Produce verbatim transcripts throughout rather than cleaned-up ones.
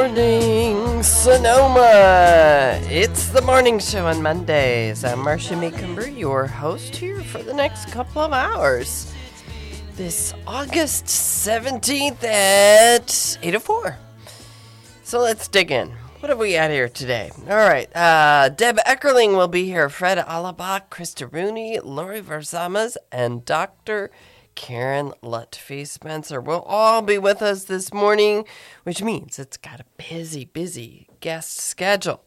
morning, Sonoma. It's the morning show on Mondays. I'm Marcia Maycumber, your host here for the next couple of hours. This August seventeenth at eight oh four. So let's dig in. What have we got here today? All right. Uh, Deb Eckerling will be here. Fred Alabak, Krista Rooney, Lori Varsamas, and Doctor Karen Lutfi Spencer will all be with us this morning, which means it's got a busy, busy guest schedule.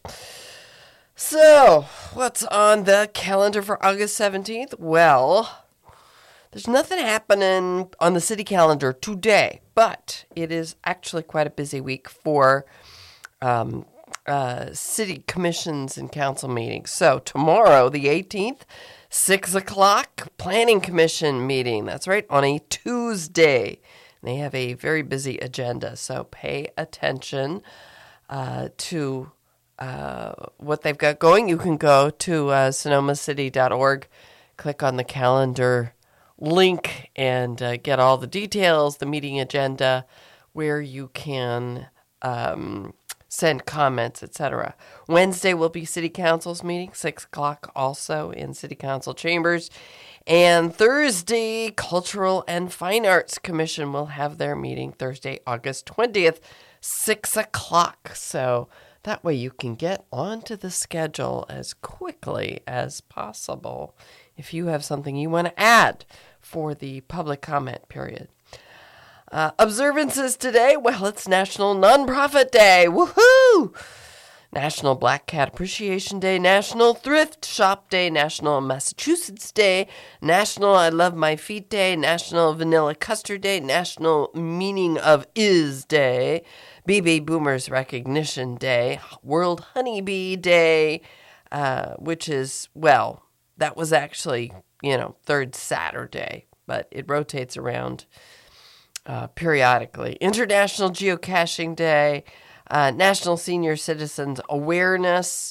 So, what's on the calendar for August seventeenth? Well, there's nothing happening on the city calendar today, but it is actually quite a busy week for um, uh, city commissions and council meetings. So, tomorrow, the eighteenth, Six o'clock, Planning Commission meeting. That's right, on a Tuesday. They have a very busy agenda, so pay attention uh, to uh, what they've got going. You can go to uh, sonoma city dot org, click on the calendar link, and uh, get all the details, the meeting agenda, where you can um, send comments, et cetera. Wednesday will be City Council's meeting, six o'clock also in City Council chambers. And Thursday, Cultural and Fine Arts Commission will have their meeting Thursday, August twentieth, six o'clock. So that way you can get onto the schedule as quickly as possible if you have something you want to add for the public comment period. Uh, observances today, well, it's National Nonprofit Day. Woohoo! National Black Cat Appreciation Day, National Thrift Shop Day, National Massachusetts Day, National I Love My Feet Day, National Vanilla Custard Day, National Meaning of Is Day, Baby Boomers Recognition Day, World Honeybee Day, uh, which is, well, that was actually, you know, third Saturday, but it rotates around Uh, periodically. International Geocaching Day, uh, National Senior Citizens Awareness,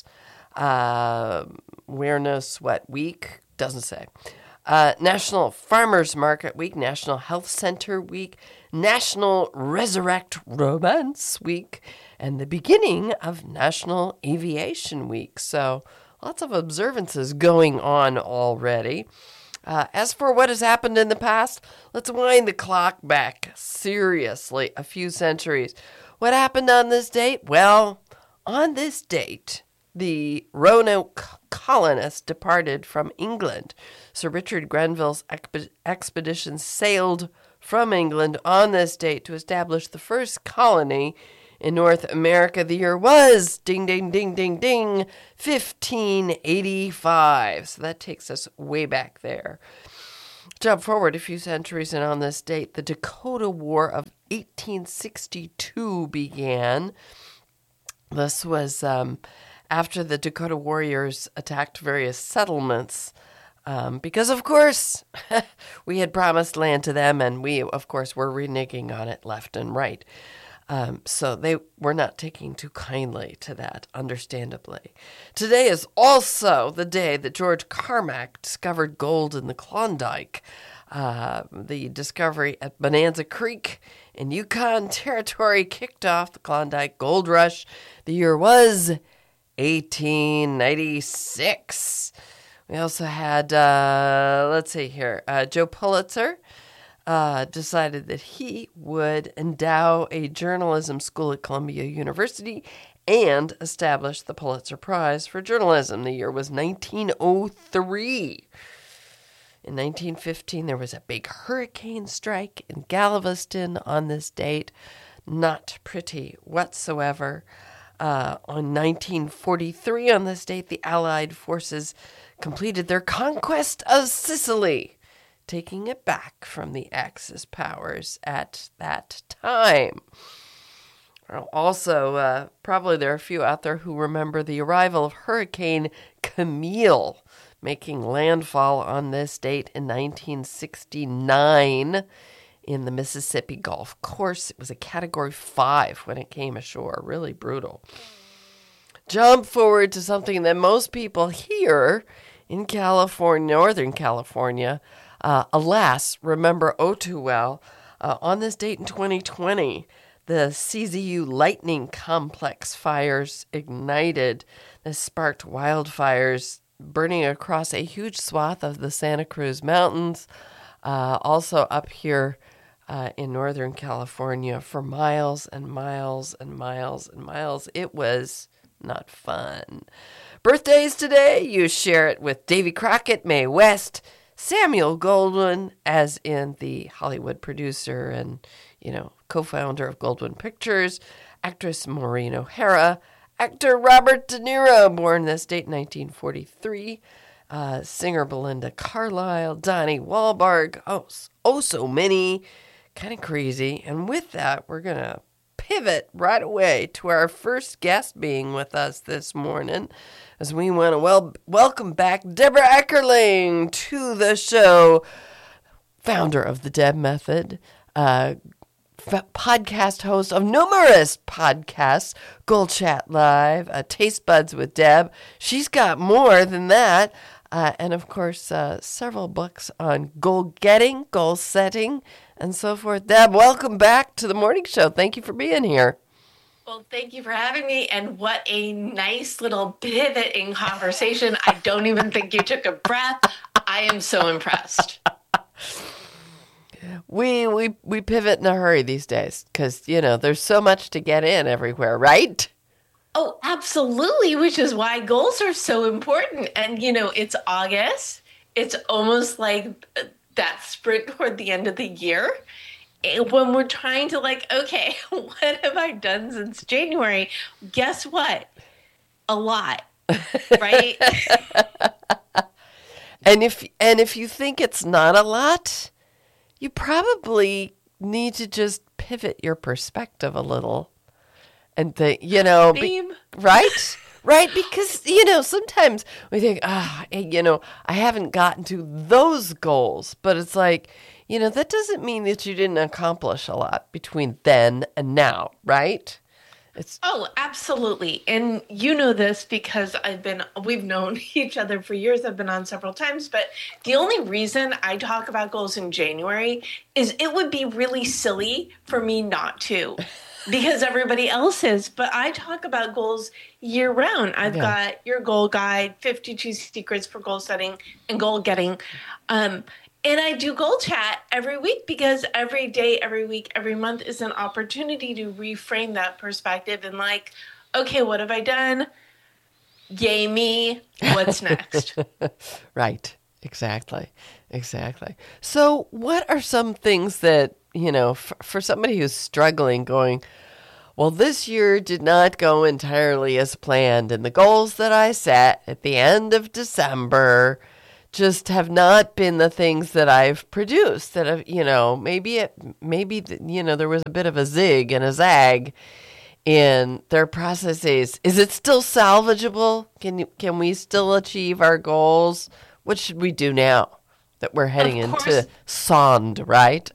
uh, Awareness, what, week? Doesn't say. Uh, National Farmers Market Week, National Health Center Week, National Resurrect Romance Week, and the beginning of National Aviation Week. So lots of observances going on already. Uh, as for what has happened in the past, let's wind the clock back seriously a few centuries. What happened on this date? Well, on this date, the Roanoke colonists departed from England. Sir Richard Grenville's exp- expedition sailed from England on this date to establish the first colony in North America. The year was, ding, ding, ding, ding, ding, fifteen eighty-five. So that takes us way back there. Jump forward a few centuries, and on this date, the Dakota War of eighteen sixty-two began. This was um, after the Dakota Warriors attacked various settlements, um, because, of course, we had promised land to them, and we, of course, were reneging on it left and right. Um, so they were not taking too kindly to that, understandably. Today is also the day that George Carmack discovered gold in the Klondike. Uh, the discovery at Bonanza Creek in Yukon Territory kicked off the Klondike Gold Rush. The year was eighteen ninety-six. We also had, uh, let's see here, uh, Joe Pulitzer. Uh, decided that he would endow a journalism school at Columbia University and establish the Pulitzer Prize for Journalism. The year was nineteen oh three. In nineteen fifteen, there was a big hurricane strike in Galveston on this date. Not pretty whatsoever. Uh, on nineteen forty-three, on this date, the Allied forces completed their conquest of Sicily, taking it back from the Axis powers at that time. Also, uh, probably there are a few out there who remember the arrival of Hurricane Camille, making landfall on this date in nineteen sixty-nine in the Mississippi Gulf. Of course, it was a Category five when it came ashore. Really brutal. Jump forward to something that most people here in California, Northern California, Uh, alas, remember oh too well. Uh, on this date in twenty twenty, the C Z U Lightning Complex fires ignited. This sparked wildfires burning across a huge swath of the Santa Cruz Mountains, uh, also up here uh, in Northern California for miles and miles and miles and miles. It was not fun. Birthdays today, you share it with Davy Crockett, Mae West, Samuel Goldwyn, as in the Hollywood producer and, you know, co-founder of Goldwyn Pictures, actress Maureen O'Hara, actor Robert De Niro, born this date, nineteen forty-three, uh, singer Belinda Carlisle, Donnie Wahlberg, oh, oh so many, kind of crazy. And with that, we're going to pivot right away to our first guest being with us this morning, as we want to wel- welcome back Deborah Eckerling to the show, founder of the Deb Method, uh, f- podcast host of numerous podcasts, Goal Chat Live, uh, Taste Buds with Deb. She's got more than that. Uh, and of course, uh, several books on goal getting, goal setting, and so forth. Deb, welcome back to the morning show. Thank you for being here. Well, thank you for having me. And what a nice little pivot in conversation. I don't even think you took a breath. I am so impressed. We we we pivot in a hurry these days because, you know, there's so much to get in everywhere, right? Oh, absolutely, which is why goals are so important. And, you know, it's August. It's almost like that sprint toward the end of the year. When we're trying to like, okay, what have I done since January? Guess what? A lot, right? and if and if you think it's not a lot, you probably need to just pivot your perspective a little. And think, you know, be, right? Right? Because, you know, sometimes we think, ah, oh, you know, I haven't gotten to those goals. But it's like, you know, that doesn't mean that you didn't accomplish a lot between then and now, right? It's Oh, absolutely. And you know this because I've been, we've known each other for years. I've been on several times. But the only reason I talk about goals in January is it would be really silly for me not to. Because everybody else is. But I talk about goals year round. I've yeah. got your goal guide, fifty-two Secrets for Goal Setting and Goal Getting. Um, and I do goal chat every week because every day, every week, every month is an opportunity to reframe that perspective and like, okay, what have I done? Yay me. What's next? Right. Exactly. Exactly. So what are some things that, you know, f- for somebody who's struggling going, well, this year did not go entirely as planned, and the goals that I set at the end of December just have not been the things that I've produced, that have, you know, maybe it, maybe, you know, there was a bit of a zig and a zag in their processes. Is it still salvageable? Can you, can we still achieve our goals? What should we do now that we're heading into Sond, right?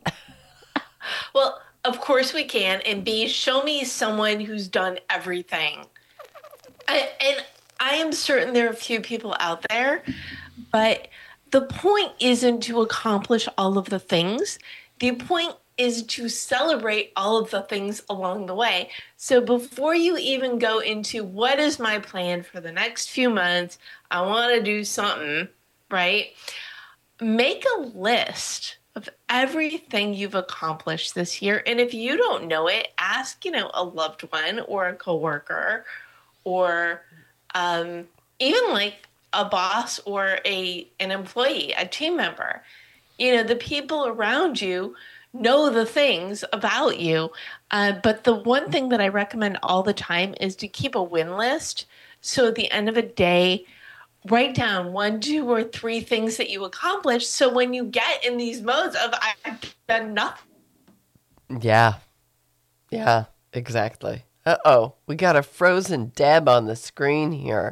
Well, of course we can. And B, show me someone who's done everything. I, and I am certain there are a few people out there, but the point isn't to accomplish all of the things. The point is to celebrate all of the things along the way. So before you even go into what is my plan for the next few months, I want to do something, right? Make a list of everything you've accomplished this year. And if you don't know it, ask, you know, a loved one or a coworker or um, even like a boss or a an employee, a team member. You know, the people around you know the things about you. Uh, but the one thing that I recommend all the time is to keep a win list. So at the end of a day, write down one, two, or three things that you accomplished. So when you get in these modes of I've done nothing. Yeah. Yeah, exactly. Uh-oh, we got a frozen Deb on the screen here.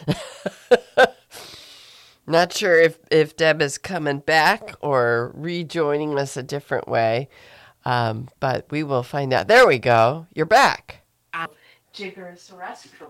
Not sure if, if Deb is coming back or rejoining us a different way, um, but we will find out. There we go. You're back. Uh, Jiggerous restaurant.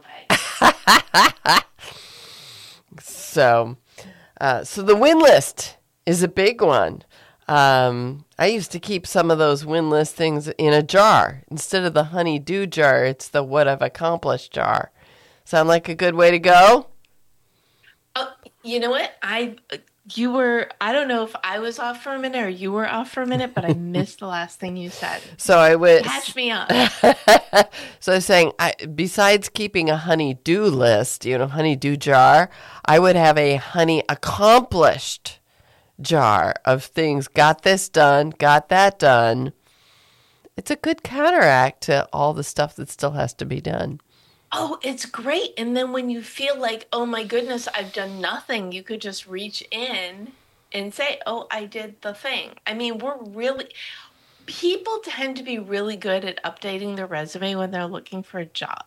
So, uh, so the win list is a big one. Um, I used to keep some of those win list things in a jar. Instead of the honey-do jar, it's the what I've accomplished jar. Sound like a good way to go? Oh, you know what? I you were I don't know if I was off for a minute or you were off for a minute, but I missed the last thing you said. So I would catch me up. So I was saying, I, besides keeping a honey-do list, you know, honey-do jar, I would have a honey accomplished jar of things. Got this done, got that done. It's a good counteract to all the stuff that still has to be done. Oh, it's great. And then when you feel like, oh my goodness, I've done nothing, you could just reach in and say, oh, I did the thing. I mean, we're really, people tend to be really good at updating their resume when they're looking for a job.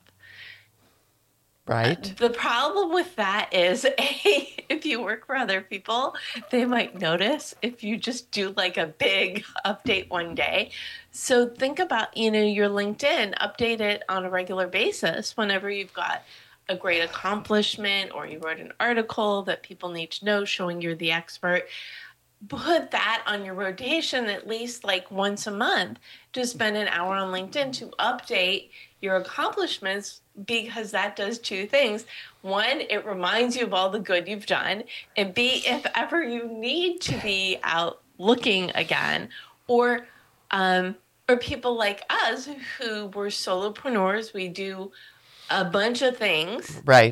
Right. Uh, the problem with that is, A, if you work for other people, they might notice if you just do like a big update one day. So think about, you know, your LinkedIn, update it on a regular basis whenever you've got a great accomplishment or you wrote an article that people need to know showing you're the expert. Put that on your rotation at least like once a month to spend an hour on LinkedIn to update your accomplishments, because that does two things. One, it reminds you of all the good you've done. And B, if ever you need to be out looking again, or um, or people like us who were solopreneurs, we do a bunch of things. Right.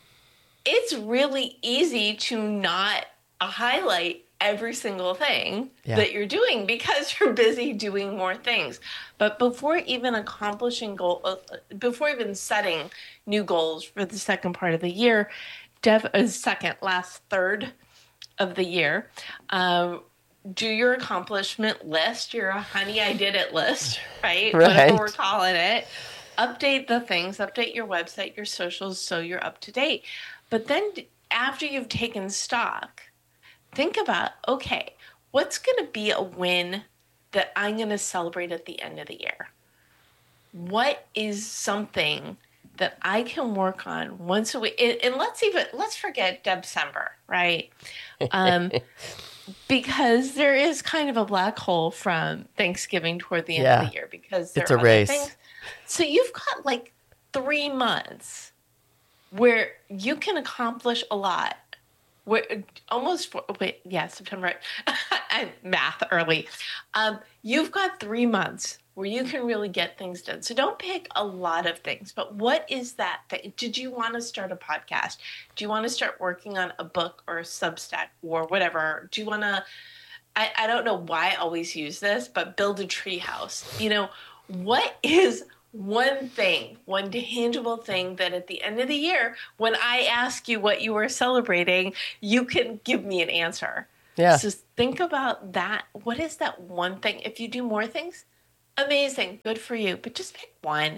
It's really easy to not highlight every single thing yeah. that you're doing because you're busy doing more things. But before even accomplishing goal, uh, before even setting new goals for the second part of the year, dev, uh, second, last third of the year, um, do your accomplishment list, your honey, I did it list, right? Right. Whatever we're calling it. Update the things, update your website, your socials, so you're up to date. But then after you've taken stock, think about, okay, what's going to be a win that I'm going to celebrate at the end of the year? What is something that I can work on once a week? And, and let's even, let's forget December, right? Um, because there is kind of a black hole from Thanksgiving toward the end yeah. of the year because there it's are a other race. things. So you've got like three months where you can accomplish a lot. Wait, almost four, wait, yeah, September. And math early. Um, you've got three months where you can really get things done. So don't pick a lot of things. But what is that thing? Did you want to start a podcast? Do you want to start working on a book or a Substack or whatever? Do you want to? I, I don't know why I always use this, but build a tree house. You know, what is one thing, one tangible thing that at the end of the year, when I ask you what you are celebrating, you can give me an answer. Yeah. So think about that. What is that one thing? If you do more things, amazing. Good for you. But just pick one.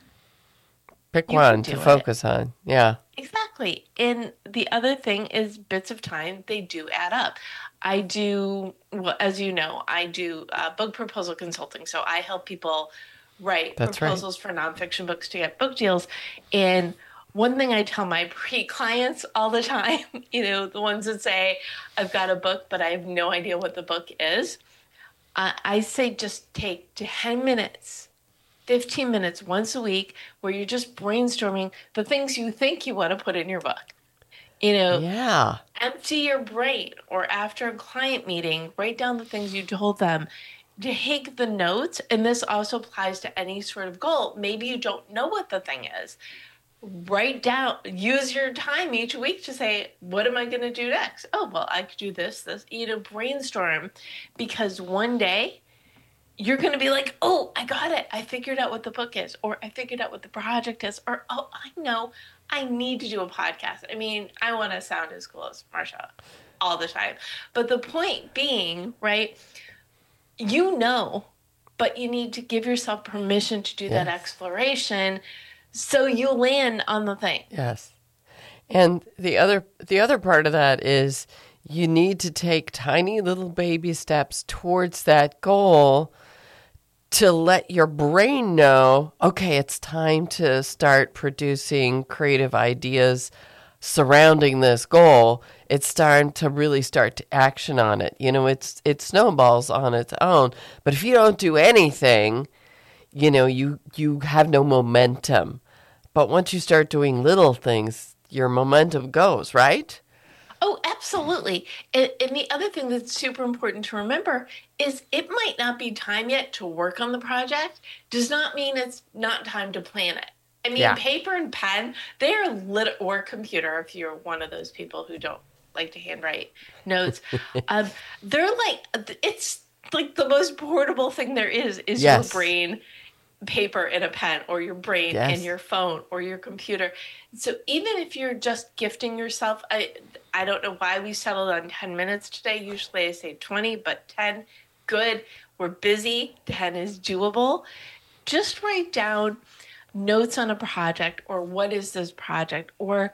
Pick You one can to do focus on. Yeah. Exactly. And the other thing is bits of time, they do add up. I do, well, as you know, I do uh, book proposal consulting. So I help people write That's proposals right. for nonfiction books to get book deals. And one thing I tell my pre-clients all the time, you know, the ones that say, I've got a book, but I have no idea what the book is. Uh, I say just take ten minutes, fifteen minutes once a week where you're just brainstorming the things you think you want to put in your book. You know, yeah. Empty your brain, or after a client meeting, write down the things you told them. Take the notes, and this also applies to any sort of goal. Maybe you don't know what the thing is. Write down, use your time each week to say, what am I going to do next? Oh, well, I could do this, this, you know, brainstorm, because one day you're going to be like, oh, I got it. I figured out what the book is, or I figured out what the project is, or, oh, I know I need to do a podcast. I mean, I want to sound as cool as Marsha all the time. But the point being, right, you know, but you need to give yourself permission to do yes. that exploration so you land on the thing. Yes. And the other the other part of that is you need to take tiny little baby steps towards that goal to let your brain know, okay, it's time to start producing creative ideas surrounding this goal, it's starting to really start to action on it. You know, it's it snowballs on its own. But if you don't do anything, you know, you you have no momentum. But once you start doing little things, your momentum goes, right? Oh, absolutely. And, and the other thing that's super important to remember is it might not be time yet to work on the project. Does not mean it's not time to plan it. I mean, yeah. Paper and pen, they are lit, or computer, if you're one of those people who don't like to handwrite notes. um, they're like, it's like the most portable thing there is, is yes. your brain, paper and a pen, or your brain yes. and your phone or your computer. So even if you're just gifting yourself, I, I don't know why we settled on ten minutes today. Usually I say twenty, but ten, good. We're busy. ten is doable. Just write down notes on a project, or what is this project, or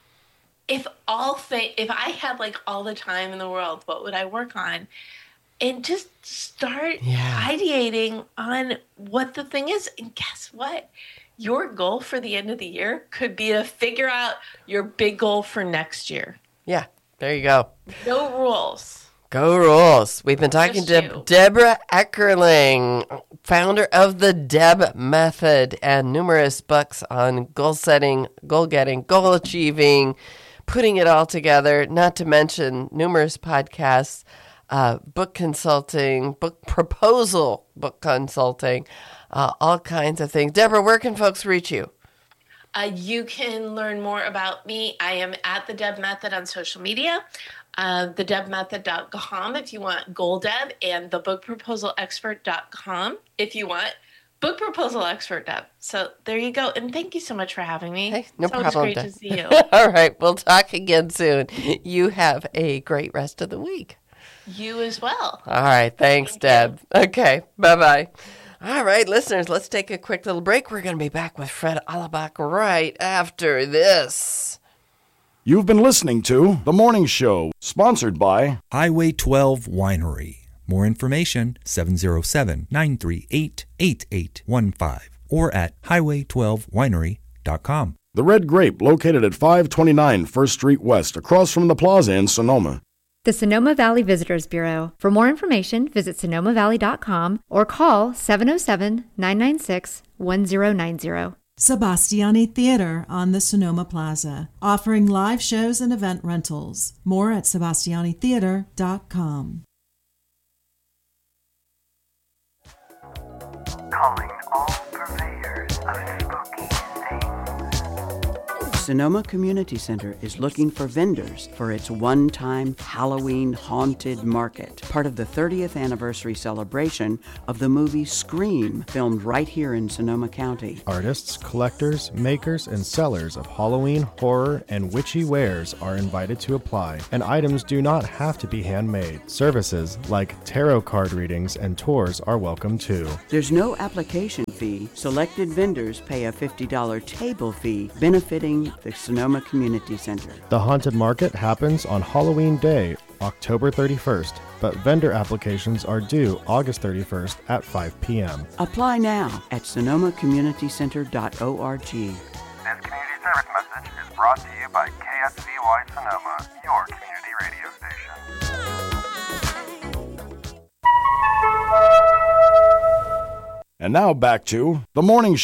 if all thing if I had like all the time in the world, what would I work on? And just start yeah. ideating on what the thing is. And guess what? Your goal for the end of the year could be to figure out your big goal for next year. Yeah, there you go. No rules. Go rules. We've been talking Just to you. Deborah Eckerling, founder of the Deb Method, and numerous books on goal setting, goal getting, goal achieving, putting it all together, not to mention numerous podcasts, uh, book consulting, book proposal, book consulting, uh, all kinds of things. Deborah, where can folks reach you? Uh, you can learn more about me. I am at the Deb Method on social media. Uh, the deb method dot com if you want Goal Deb, and the book proposal expert dot com if you want Book Proposal Expert Deb. So there you go. And thank you so much for having me. Hey, no it's problem. It's great Deb. to see you. All right. We'll talk again soon. You have a great rest of the week. You as well. All right. Thanks, thank Deb. You. Okay. Bye-bye. All right, listeners, let's take a quick little break. We're going to be back with Fred Alabak right after this. You've been listening to The Morning Show, sponsored by Highway twelve Winery. More information, seven oh seven, nine three eight, eight eight one five or at highway twelve winery dot com. The Red Grape, located at five twenty-nine First Street West, across from the plaza in Sonoma. The Sonoma Valley Visitors Bureau. For more information, visit sonoma valley dot com or call seven oh seven, nine nine six, one oh nine oh. Sebastiani Theater on the Sonoma Plaza, offering live shows and event rentals. More at sebastiani theater dot com. Calling all purveyors of spooky things. Sonoma Community Center is looking for vendors for its one-time Halloween Haunted Market, part of the thirtieth anniversary celebration of the movie Scream, filmed right here in Sonoma County. Artists, collectors, makers, and sellers of Halloween, horror, and witchy wares are invited to apply, and items do not have to be handmade. Services like tarot card readings and tours are welcome too. There's no application fee. Selected vendors pay a fifty dollars table fee, benefiting the Sonoma Community Center. The Haunted Market happens on Halloween Day, October thirty-first, but vendor applications are due August thirty-first at five p.m. Apply now at sonoma community center dot org. This community service message is brought to you by K S V Y Sonoma, your community radio station. And now back to The Morning Show.